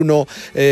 uno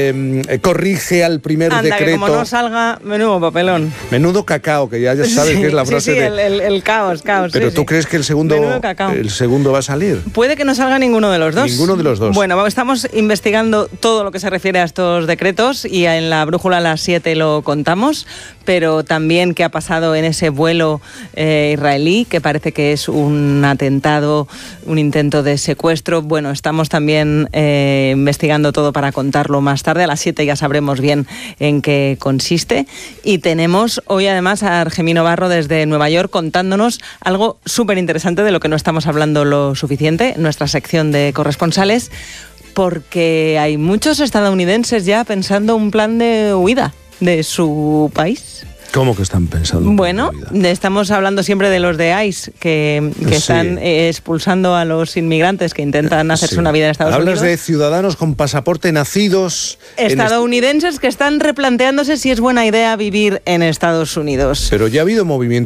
corrige al primer decreto. Que como no salga, menudo papelón. Menudo cacao, que ya sabes que es la frase el caos. Pero ¿tú crees que el segundo va a salir? Puede que no salga ninguno de los dos. Ninguno de los dos. Bueno, estamos investigando todo lo que se refiere a estos decretos y en la brújula a las 7 lo contamos, pero también qué ha pasado en ese vuelo israelí, que parece que es un atentado, un intento de secuestro. Bueno, estamos también investigando todo para contarlo más tarde. A las 7 ya sabremos bien en qué consiste. Y tenemos hoy además a Argemino Barro desde Nueva York contándonos algo súper interesante de lo que no estamos hablando lo suficiente, nuestra sección de corresponsales, porque hay muchos estadounidenses ya pensando un plan de huida de su país. ¿Cómo que están pensando? Bueno, estamos hablando siempre de los de ICE, que están expulsando a los inmigrantes que intentan hacerse una vida en Estados Unidos. Hablas de ciudadanos con pasaporte nacidos... estadounidenses que están replanteándose si es buena idea vivir en Estados Unidos. Pero ya ha habido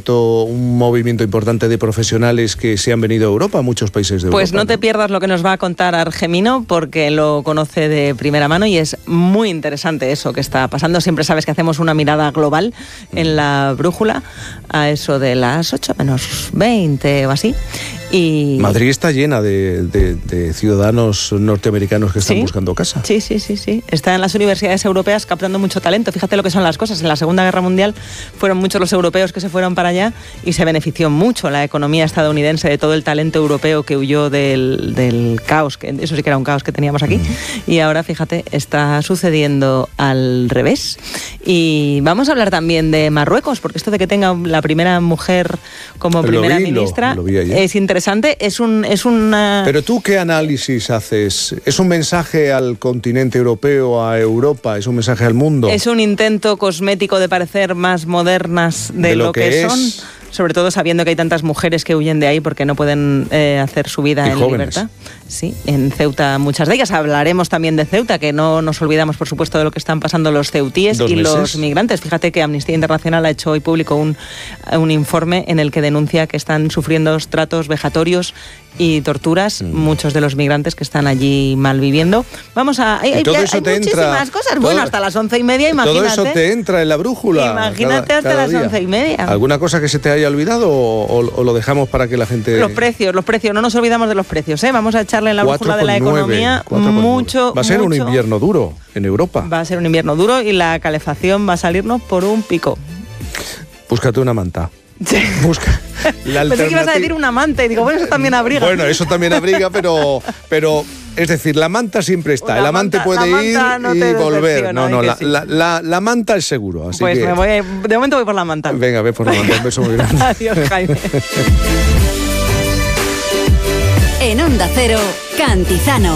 un movimiento importante de profesionales que se han venido a Europa, a muchos países de Europa. Pues no te pierdas lo que nos va a contar Argemino, porque lo conoce de primera mano y es muy interesante eso que está pasando. Siempre sabes que hacemos una mirada global en la brújula a eso de las 8 menos 20 o así. Y Madrid está llena de ciudadanos norteamericanos que están buscando casa. Sí. Está en las universidades europeas captando mucho talento. Fíjate lo que son las cosas. En la Segunda Guerra Mundial fueron muchos los europeos que se fueron para allá y se benefició mucho la economía estadounidense de todo el talento europeo que huyó del caos, que eso sí que era un caos que teníamos aquí. Y ahora, fíjate, está sucediendo al revés. Y vamos a hablar también de Marruecos, porque esto de que tenga la primera mujer como primera ministra es interesante. Es una... Pero tú, ¿qué análisis haces? ¿Es un mensaje al continente europeo, a Europa? ¿Es un mensaje al mundo? Es un intento cosmético de parecer más modernas de lo que son. Sobre todo sabiendo que hay tantas mujeres que huyen de ahí porque no pueden hacer su vida en libertad. Sí, en Ceuta muchas de ellas. Hablaremos también de Ceuta, que no nos olvidamos, por supuesto, de lo que están pasando los ceutíes y los migrantes. Fíjate que Amnistía Internacional ha hecho hoy público un informe en el que denuncia que están sufriendo tratos vejatorios y torturas muchos de los migrantes que están allí malviviendo. Vamos a... Hay muchísimas cosas. Bueno, hasta las 11:30, imagínate. Todo eso te entra en la brújula. Imagínate hasta las 11:30. ¿Alguna cosa que se te haya olvidado o lo dejamos para que la gente...? Los precios, no nos olvidamos de los precios, ¿eh? Vamos a echarle en la brújula de la economía mucho. Va a ser un invierno duro en Europa. Va a ser un invierno duro y la calefacción va a salirnos por un pico. Búscate una manta. Sí. Busca la alternativa. Pensé que ibas a decir una manta y digo, bueno, eso también abriga. Bueno, eso también abriga, pero es decir, la manta siempre está. El amante puede ir y volver. No, la manta es seguro. Así pues que... de momento voy por la manta. Venga, ve por la manta. Un beso muy grande. Adiós, Jaime. En Onda Cero, Cantizano.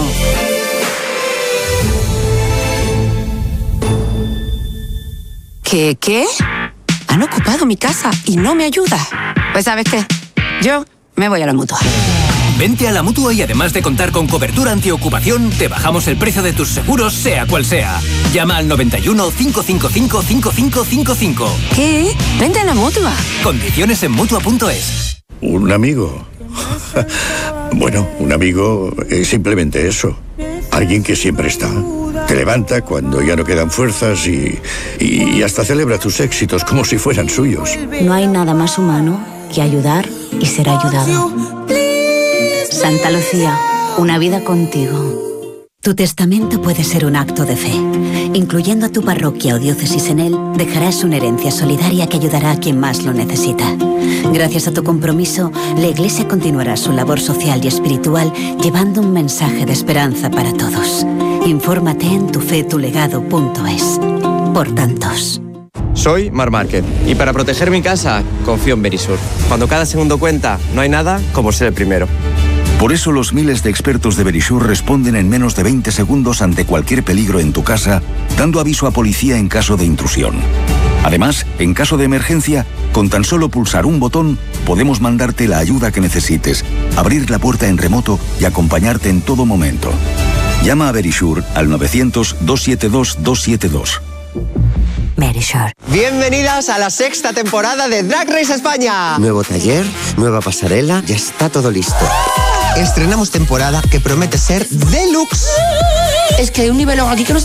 ¿Qué? Han ocupado mi casa y no me ayuda. Pues ¿sabes qué? Yo me voy a la Mutua. Vente a la Mutua y además de contar con cobertura antiocupación, te bajamos el precio de tus seguros, sea cual sea. Llama al 91 555 5555. ¿Qué? Vente a la Mutua. Condiciones en Mutua.es. Un amigo. Bueno, un amigo es simplemente eso. Alguien que siempre está. Te levanta cuando ya no quedan fuerzas y hasta celebra tus éxitos como si fueran suyos. No hay nada más humano que ayudar y ser ayudado. Santa Lucía, una vida contigo. Tu testamento puede ser un acto de fe. Incluyendo a tu parroquia o diócesis en él, dejarás una herencia solidaria que ayudará a quien más lo necesita. Gracias a tu compromiso, la Iglesia continuará su labor social y espiritual llevando un mensaje de esperanza para todos. Infórmate en tufetulegado.es. Por tantos. Soy Mar Márquez y para proteger mi casa confío en Verisur. Cuando cada segundo cuenta, no hay nada como ser el primero. Por eso los miles de expertos de Verisur responden en menos de 20 segundos ante cualquier peligro en tu casa, dando aviso a policía en caso de intrusión. Además, en caso de emergencia, con tan solo pulsar un botón, podemos mandarte la ayuda que necesites, abrir la puerta en remoto y acompañarte en todo momento. Llama a Verisur al 900-272-272. Verisur. Bienvenidas a la 6ª temporada de Drag Race España. Nuevo taller, nueva pasarela, ya está todo listo. Estrenamos temporada que promete ser deluxe. Es que hay un nivel aquí que no se